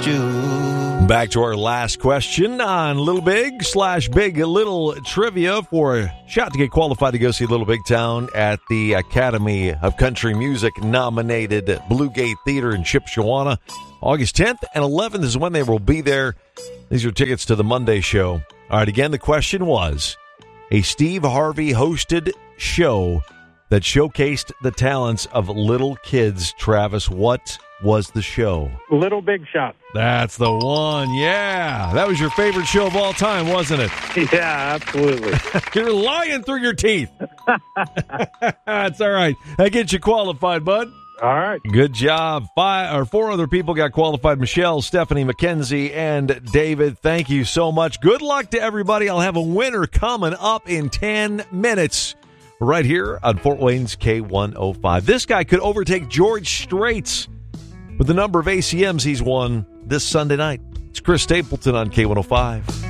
you. Back to our last question on Little Big / Big Little Trivia for a shot to get qualified to go see Little Big Town at the Academy of Country Music nominated Bluegate Theater in Shipshewana. August 10th and 11th is when they will be there. These are tickets to the Monday show. All right, again, the question was a Steve Harvey hosted show that showcased the talents of little kids. Travis, what was the show? Little Big Shot. That's the one, yeah. That was your favorite show of all time, wasn't it? Yeah, absolutely. You're lying through your teeth. That's all right. That gets you qualified, bud. All right. Good job. 4 other people got qualified. Michelle, Stephanie, Mackenzie, and David. Thank you so much. Good luck to everybody. I'll have a winner coming up in 10 minutes right here on Fort Wayne's K105. This guy could overtake George Straits with the number of ACMs he's won this Sunday night. It's Chris Stapleton on K105.